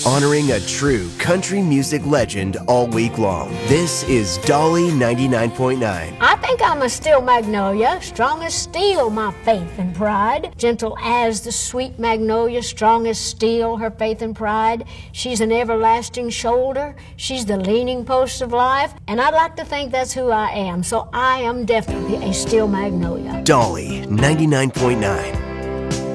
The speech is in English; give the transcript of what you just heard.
honoring a true country music legend all week long. This is Dolly 99.9. I think I'm a steel magnolia, strong as steel, my faith and pride. Gentle as the sweet magnolia, strong as steel, her faith and pride. She's an everlasting shoulder, she's the leaning post of life, and I'd like to think that's who I am, so I am definitely a steel magnolia. Dolly 99.9.